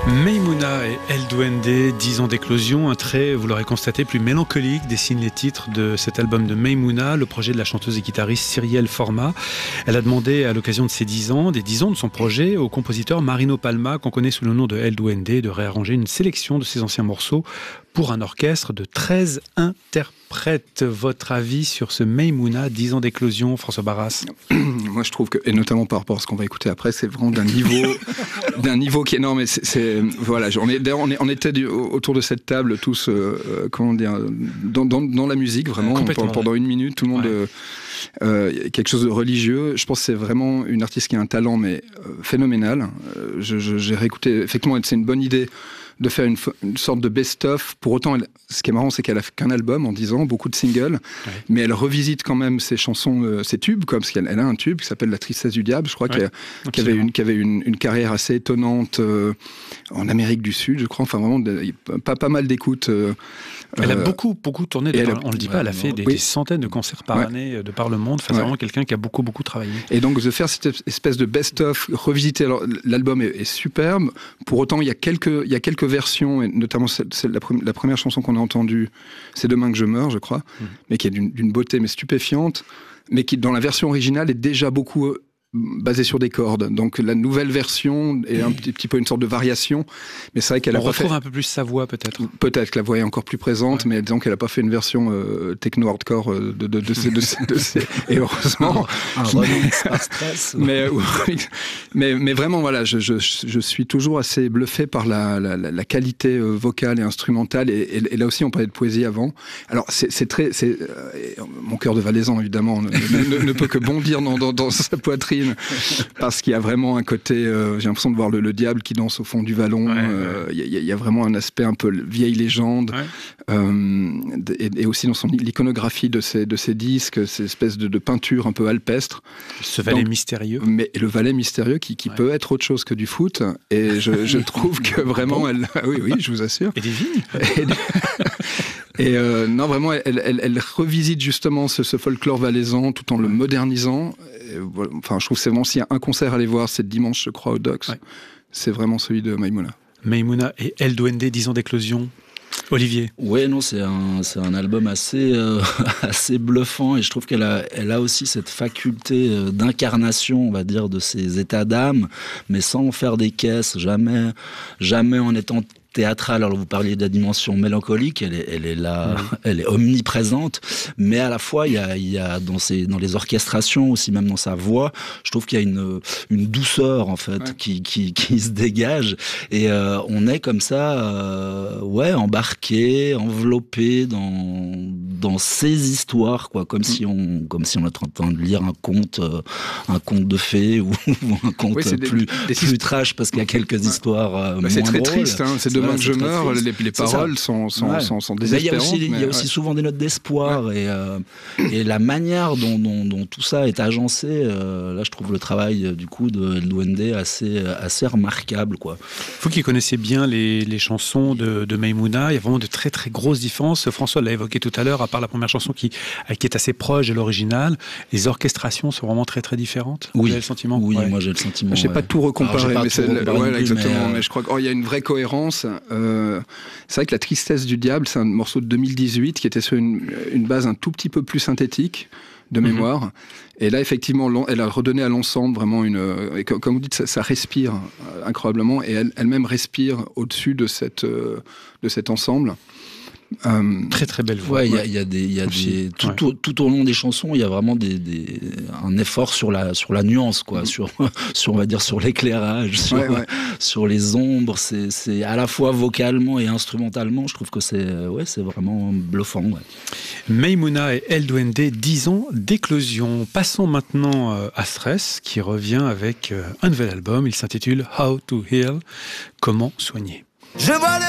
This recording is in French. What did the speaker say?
Maïmouna et El Duende, 10 ans d'éclosion, un trait, vous l'aurez constaté, plus mélancolique dessine les titres de cet album de Maïmouna, le projet de la chanteuse et guitariste Cyrielle Format. Elle a demandé à l'occasion de ses 10 ans, des 10 ans de son projet, au compositeur Marino Palma, qu'on connaît sous le nom de El Duende, de réarranger une sélection de ses anciens morceaux pour un orchestre de 13 interprètes. Votre avis sur ce Maïmouna, 10 ans d'éclosion, François Barras? Moi, je trouve que, et notamment par rapport à ce qu'on va écouter après, c'est vraiment d'un niveau qui est énorme. Voilà, on était autour de cette table tous, comment dire, dans la musique, vraiment, pendant une minute, tout le monde. Quelque chose de religieux. Je pense que c'est vraiment une artiste qui a un talent mais phénoménal. J'ai réécouté, effectivement, c'est une bonne idée de faire une sorte de best-of. Pour autant, ce qui est marrant, c'est qu'elle a fait qu'un album en 10 ans, beaucoup de singles, mais elle revisite quand même ses chansons, ses tubes, parce qu'elle a un tube qui s'appelle La Tristesse du Diable, je crois, qui avait une carrière assez étonnante en Amérique du Sud, je crois. Enfin, vraiment, pas mal d'écoutes. Elle a beaucoup tourné, on ne le dit pas, elle a fait des centaines de concerts par année de par le monde. Enfin, c'est vraiment quelqu'un qui a beaucoup travaillé. Et donc, de faire cette espèce de best-of, revisiter, alors, l'album est superbe. Pour autant, il y a quelques versions, et notamment la première chanson qu'on a entendue, c'est Demain que je meurs, je crois, mais qui est d'une beauté mais stupéfiante, mais qui, dans la version originale, est déjà beaucoup basée sur des cordes. Donc la nouvelle version est un petit peu une sorte de variation, mais c'est vrai qu'elle retrouve un peu plus sa voix, peut-être. Peut-être que la voix est encore plus présente, mais disons qu'elle n'a pas fait une version techno-hardcore de ces et heureusement. Un remix par stress. Mais vraiment, voilà, je suis toujours assez bluffé par la qualité vocale et instrumentale, et là aussi on parlait de poésie avant. Alors mon cœur de valaisan évidemment ne peut que bondir dans sa poitrine, parce qu'il y a vraiment un côté, j'ai l'impression de voir le diable qui danse au fond du vallon. Il y a vraiment un aspect un peu vieille légende, et aussi dans l'iconographie de ces disques, ces espèces de peinture un peu alpestre. Ce valet mystérieux. Mais le valet mystérieux qui peut être autre chose que du foot, et je trouve que vraiment, oui, je vous assure. Et des vignes. Et non, vraiment, elle revisite justement ce folklore valaisan tout en le modernisant. Enfin, je trouve que c'est vraiment, s'il y a un concert à aller voir, c'est dimanche, je crois, au Docks. C'est vraiment celui de Maïmouna. Maïmouna et El Duende, 10 ans d'éclosion. Olivier. Ouais, non, c'est un album assez bluffant, et je trouve qu'elle a aussi cette faculté d'incarnation, on va dire, de ses états d'âme, mais sans faire des caisses, jamais en étant théâtrale. Alors vous parliez de la dimension mélancolique, elle est là, elle est omniprésente, mais à la fois il y a dans les orchestrations, aussi même dans sa voix, je trouve qu'il y a une douceur en fait qui se dégage, et on est comme ça embarqué, enveloppé dans ces histoires, quoi, comme si on était en train de lire un conte de fées, ou un conte plus trash, parce qu'il y a quelques histoires moins c'est très drôles. Triste, hein, c'est Demain que je meurs, les paroles sont désespérantes. Il y a aussi souvent des notes d'espoir, et la manière dont tout ça est agencé, là je trouve le travail du coup de El Duende assez remarquable, quoi. Vous qui connaissez bien les chansons de Maïmouna, il y a vraiment de très très grosses différences. François l'a évoqué tout à l'heure, à part la première chanson qui est assez proche de l'original, les orchestrations sont vraiment très très différentes. Oui, vous avez le sentiment? Oui, moi j'ai le sentiment. Je n'ai pas tout recomparé, exactement. Mais je crois qu'il y a une vraie cohérence. C'est vrai que La Tristesse du Diable, c'est un morceau de 2018 qui était sur une base un tout petit peu plus synthétique de mémoire. Et là, effectivement, elle a redonné à l'ensemble vraiment comme vous dites, ça respire incroyablement, et elle-même respire au-dessus de cet ensemble. Très très belle voix. Il y a tout au long des chansons, il y a vraiment un effort sur la nuance, quoi, sur on va dire sur l'éclairage, sur les ombres. C'est à la fois vocalement et instrumentalement, je trouve que c'est vraiment bluffant. Maïmouna et El Duende, 10 ans d'éclosion. Passons maintenant à Stress, qui revient avec un nouvel album. Il s'intitule How to Heal, comment soigner. Je vois